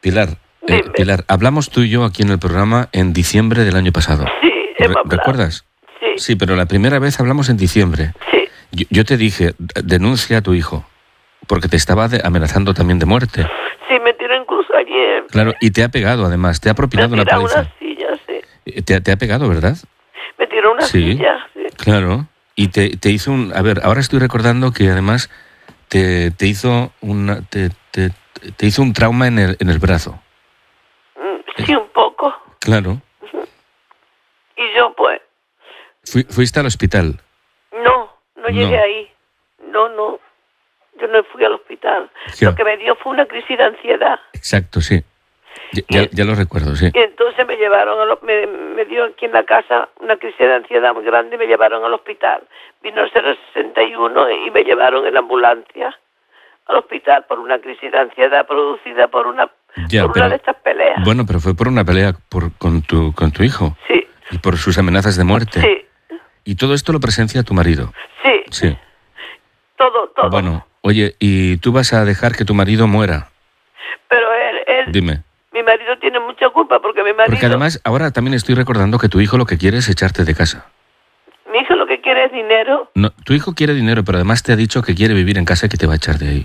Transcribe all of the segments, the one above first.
Pilar, hablamos tú y yo aquí en el programa en diciembre del año pasado. Sí, ¿Recuerdas? Sí. Sí, pero la primera vez hablamos en diciembre. Sí. Yo te dije, denuncia a tu hijo, porque te estaba amenazando también de muerte. Sí, me tiró incluso ayer. Claro, y te ha pegado además, te ha propinado una paliza. una silla, sí. Te ha pegado, ¿verdad? Me tiró una silla, sí. Claro, y te hizo un... A ver, ahora estoy recordando que además te hizo te hizo un trauma en el brazo. Sí, un poco. Claro. Y yo, pues... ¿Fuiste al hospital? No llegué ahí. No. Yo no fui al hospital. ¿Qué? Lo que me dio fue una crisis de ansiedad. Exacto, sí. Ya lo recuerdo, sí. Y entonces me llevaron, me dio aquí en la casa una crisis de ansiedad muy grande y me llevaron al hospital. Vino el 061 y me llevaron en la ambulancia al hospital por una crisis de ansiedad producida por una de estas peleas. Bueno, pero fue por una pelea con tu hijo. Sí. Y por sus amenazas de muerte. Sí. Y todo esto lo presencia tu marido. Sí. Sí. Todo. Bueno, oye, ¿y tú vas a dejar que tu marido muera? Pero él... Dime. Mi marido tiene mucha culpa porque mi marido... Porque además, ahora también estoy recordando que tu hijo lo que quiere es echarte de casa. Mi hijo lo que quiere es dinero. No, tu hijo quiere dinero, pero además te ha dicho que quiere vivir en casa y que te va a echar de ahí.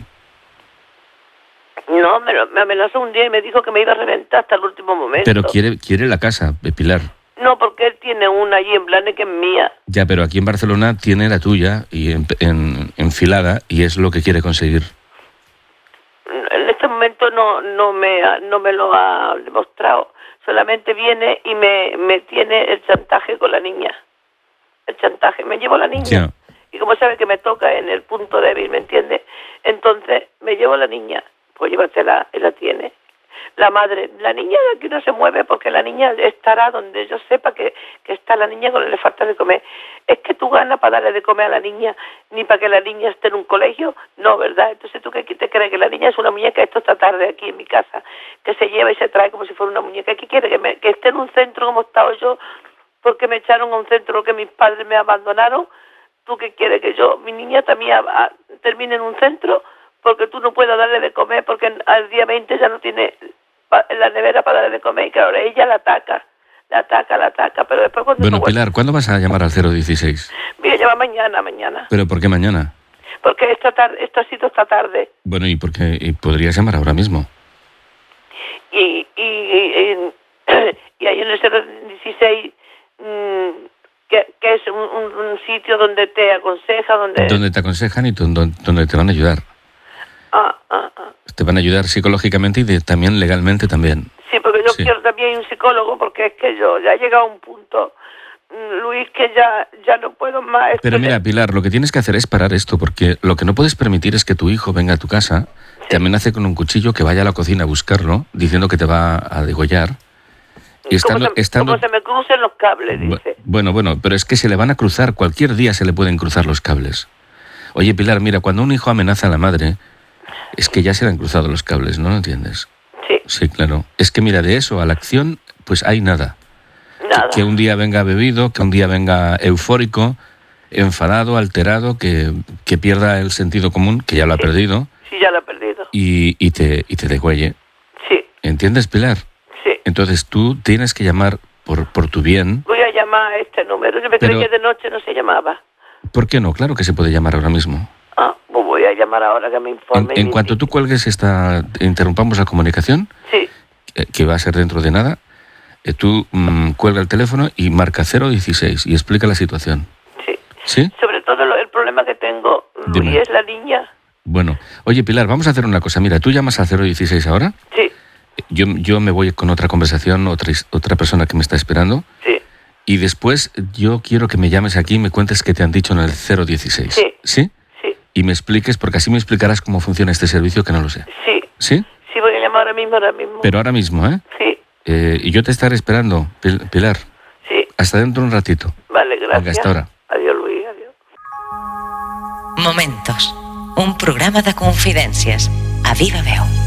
No, me amenazó un día y me dijo que me iba a reventar hasta el último momento. Pero quiere la casa, Pilar. No, porque él tiene una allí en Blanes que es mía. Ya, pero aquí en Barcelona tiene la tuya y enfilada y es lo que quiere conseguir. En este momento no me lo ha demostrado. Solamente viene y me tiene el chantaje con la niña. El chantaje. Me llevo a la niña. Ya. Y como sabe que me toca en el punto débil, ¿me entiende? Entonces me llevo a la niña. Pues llévatela, él la tiene. La madre, la niña de aquí no se mueve porque la niña estará donde yo sepa que está la niña cuando le falta de comer. Es que tú ganas para darle de comer a la niña, ni para que la niña esté en un colegio, no, ¿verdad? Entonces tú qué te crees, que la niña es una muñeca, esto esta tarde aquí en mi casa, que se lleva y se trae como si fuera una muñeca. ¿Qué quiere? Que esté en un centro como he estado yo, porque me echaron a un centro que mis padres me abandonaron. ¿Tú qué quieres? Que mi niña también termine en un centro, porque tú no puedas darle de comer, porque al día 20 ya no tiene la nevera para darle de comer, y claro, ella la ataca, pero después cuando... Bueno, Pilar, ¿cuándo vas a llamar al 016? Mira, llama mañana. ¿Pero por qué mañana? Porque esto ha sido esta tarde. Bueno, ¿y por qué? ¿Y podrías llamar ahora mismo? Y ahí en el 016, que es un sitio donde te aconseja, donde te aconsejan y donde te van a ayudar. Te van a ayudar psicológicamente y también legalmente también. Sí, porque yo quiero también un psicólogo, porque es que yo ya he llegado a un punto, Luis, que ya no puedo más. Pero mira, Pilar, lo que tienes que hacer es parar esto, porque lo que no puedes permitir es que tu hijo venga a tu casa, te amenace con un cuchillo, que vaya a la cocina a buscarlo, diciendo que te va a degollar. Y como se me crucen los cables, dice. Bueno, pero es que se le van a cruzar, cualquier día se le pueden cruzar los cables. Oye, Pilar, mira, cuando un hijo amenaza a la madre, es que ya se le han cruzado los cables, ¿no lo entiendes? Sí. Sí, claro. Es que mira, de eso a la acción, pues hay nada. Que un día venga bebido, que un día venga eufórico, enfadado, alterado, que pierda el sentido común, que ya lo ha perdido. Sí, ya lo ha perdido. Y te degüelle. Sí. ¿Entiendes, Pilar? Sí. Entonces tú tienes que llamar por tu bien. Voy a llamar a este número. Yo me creí que de noche no se llamaba. ¿Por qué no? Claro que se puede llamar ahora mismo. Pues voy a llamar ahora que me informe. En cuanto tú cuelgues interrumpamos la comunicación, sí, que va a ser dentro de nada, tú cuelga el teléfono y marca 016 y explica la situación. Sí. ¿Sí? Sobre todo el problema que tengo, Luis, es la niña. Bueno, oye, Pilar, vamos a hacer una cosa. Mira, ¿tú llamas al 016 ahora? Sí. Yo me voy con otra conversación, otra persona que me está esperando. Sí. Y después yo quiero que me llames aquí y me cuentes qué te han dicho en el 016. Sí. ¿Sí? Sí. Y me expliques, porque así me explicarás cómo funciona este servicio, que no lo sé. Sí. ¿Sí? Sí, voy a llamar ahora mismo. Pero ahora mismo, ¿eh? Sí. Y yo te estaré esperando, Pilar. Sí. Hasta dentro de un ratito. Vale, gracias. Venga, hasta ahora. Adiós, Luis, adiós. Momentos. Un programa de confidències. A viva veu.